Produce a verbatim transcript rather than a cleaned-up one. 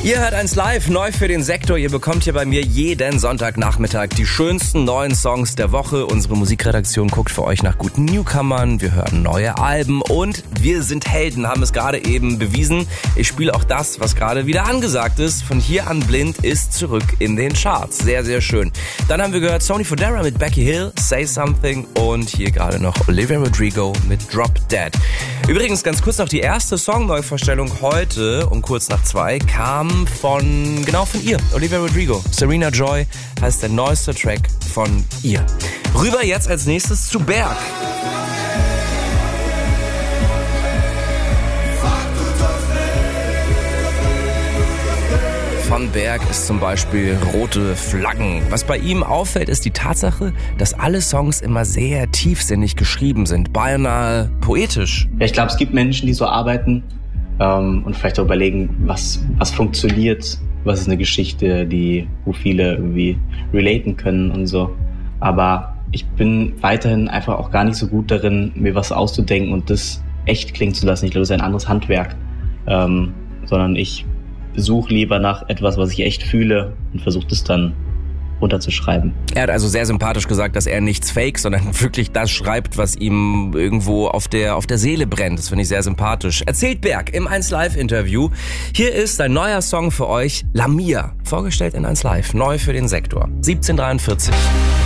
Ihr hört eins live, neu für den Sektor. Ihr bekommt hier bei mir jeden Sonntagnachmittag die schönsten neuen Songs der Woche. Unsere Musikredaktion guckt für euch nach guten Newcomern. Wir hören neue Alben und wir sind Helden, haben es gerade eben bewiesen. Ich spiele auch das, was gerade wieder angesagt ist. Von hier an blind ist zurück in den Charts. Sehr, sehr schön. Dann haben wir gehört Sony Fodera mit Becky Hill, Say Something und hier gerade noch Olivia Rodrigo mit Drop Dead. Übrigens ganz kurz noch die erste Songneuvorstellung heute um kurz nach zwei kam von, genau von ihr, Olivia Rodrigo. Serena Joy heißt der neueste Track von ihr. Rüber jetzt als nächstes zu Berg. Von Berg ist zum Beispiel Rote Flaggen. Was bei ihm auffällt, ist die Tatsache, dass alle Songs immer sehr tiefsinnig geschrieben sind, beinahe poetisch. Ja, ich glaube, es gibt Menschen, die so arbeiten ähm, und vielleicht auch überlegen, was, was funktioniert, was ist eine Geschichte, die, wo viele irgendwie relaten können und so. Aber ich bin weiterhin einfach auch gar nicht so gut darin, mir was auszudenken und das echt klingen zu lassen. Ich glaube, das ist ein anderes Handwerk, ähm, sondern ich suche lieber nach etwas, was ich echt fühle und versuche das dann runterzuschreiben. Er hat also sehr sympathisch gesagt, dass er nichts fake, sondern wirklich das schreibt, was ihm irgendwo auf der, auf der Seele brennt. Das finde ich sehr sympathisch. Erzählt Berg im eins Live Interview. Hier ist ein neuer Song für euch, Lamia. Vorgestellt in eins Live, neu für den Sektor. siebzehn Uhr dreiundvierzig.